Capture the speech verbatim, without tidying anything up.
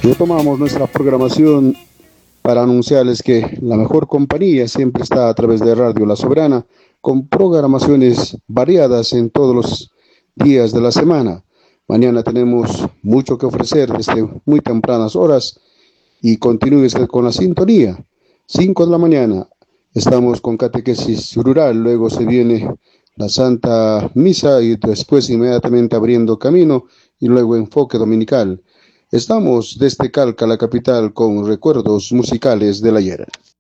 Retomamos nuestra programación para anunciarles que la mejor compañía siempre está a través de Radio La Soberana, con programaciones variadas en todos los días de la semana. Mañana tenemos mucho que ofrecer desde muy tempranas horas y continúes con la sintonía. cinco de la mañana estamos con catequesis rural, luego se viene la Santa Misa y después inmediatamente abriendo camino y luego enfoque dominical. Estamos desde Calca, la capital, con recuerdos musicales del ayer.